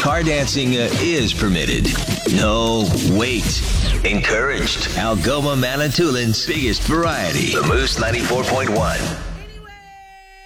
Car dancing is permitted. No, wait. Encouraged. Algoma Manitoulин's biggest variety. The Moose 94.1.